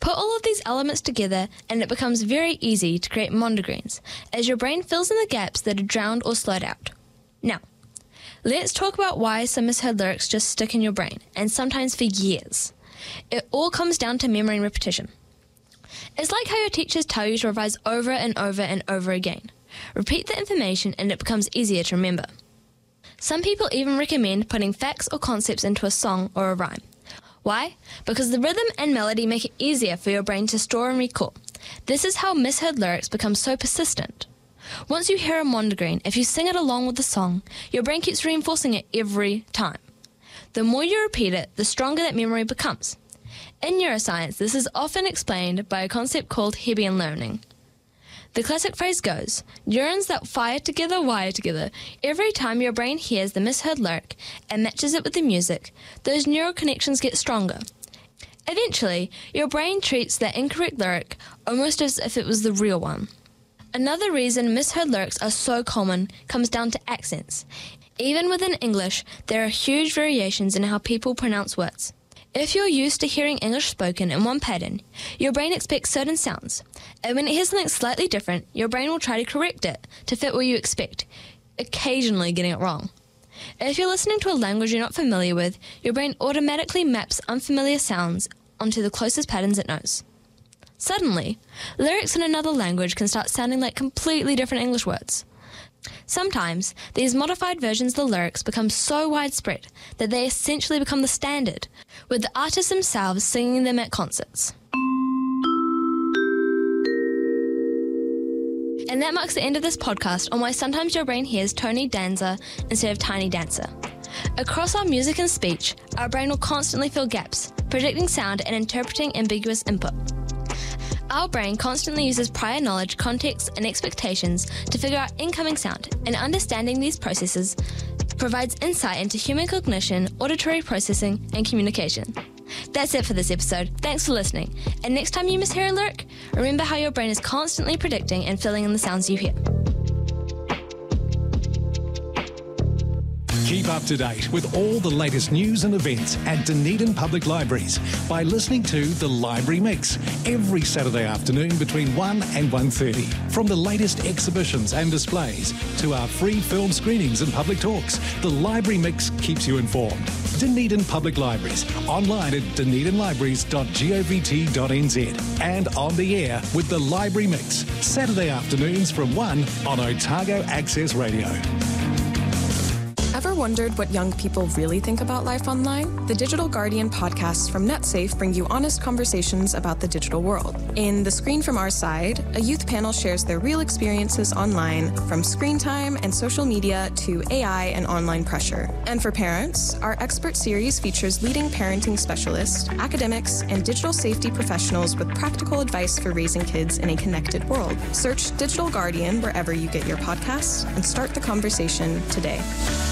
Put all of these elements together and it becomes very easy to create mondegreens, as your brain fills in the gaps that are drowned or slowed out. Now, let's talk about why some misheard lyrics just stick in your brain, and sometimes for years. It all comes down to memory and repetition. It's like how your teachers tell you to revise over and over and over again. Repeat the information and it becomes easier to remember. Some people even recommend putting facts or concepts into a song or a rhyme. Why? Because the rhythm and melody make it easier for your brain to store and recall. This is how misheard lyrics become so persistent. Once you hear a mondegreen, if you sing it along with the song, your brain keeps reinforcing it every time. The more you repeat it, the stronger that memory becomes. In neuroscience, this is often explained by a concept called Hebbian learning. The classic phrase goes, neurons that fire together wire together. Every time your brain hears the misheard lyric and matches it with the music, those neural connections get stronger. Eventually, your brain treats that incorrect lyric almost as if it was the real one. Another reason misheard lyrics are so common comes down to accents. Even within English, there are huge variations in how people pronounce words. If you're used to hearing English spoken in one pattern, your brain expects certain sounds, and when it hears something slightly different, your brain will try to correct it to fit what you expect, occasionally getting it wrong. If you're listening to a language you're not familiar with, your brain automatically maps unfamiliar sounds onto the closest patterns it knows. Suddenly, lyrics in another language can start sounding like completely different English words. Sometimes, these modified versions of the lyrics become so widespread that they essentially become the standard, with the artists themselves singing them at concerts. And that marks the end of this podcast on why sometimes your brain hears Tony Danza instead of Tiny Dancer. Across our music and speech, our brain will constantly fill gaps, predicting sound and interpreting ambiguous input. Our brain constantly uses prior knowledge, context, and expectations to figure out incoming sound, and understanding these processes provides insight into human cognition, auditory processing, and communication. That's it for this episode. Thanks for listening. And next time you mishear a lyric, remember how your brain is constantly predicting and filling in the sounds you hear. Keep up to date with all the latest news and events at Dunedin Public Libraries by listening to The Library Mix every Saturday afternoon between 1 and 1:30. From the latest exhibitions and displays to our free film screenings and public talks, The Library Mix keeps you informed. Dunedin Public Libraries, online at dunedinlibraries.govt.nz and on the air with The Library Mix, Saturday afternoons from 1 on Otago Access Radio. Ever wondered what young people really think about life online? The Digital Guardian podcasts from NetSafe bring you honest conversations about the digital world. In The Screen from Our Side, a youth panel shares their real experiences online, from screen time and social media to AI and online pressure. And for parents, our expert series features leading parenting specialists, academics, and digital safety professionals with practical advice for raising kids in a connected world. Search Digital Guardian wherever you get your podcasts and start the conversation today.